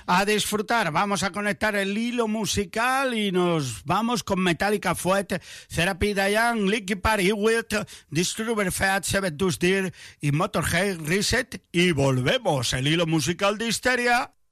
a disfrutar. Vamos a conectar el hilo musical y nos vamos con Metallica Fuet, Therapy Diane, Licky Party with Disturber Fat, Seven Dust Deer y Motorhead Reset. Y volvemos, el hilo musical de Histeria.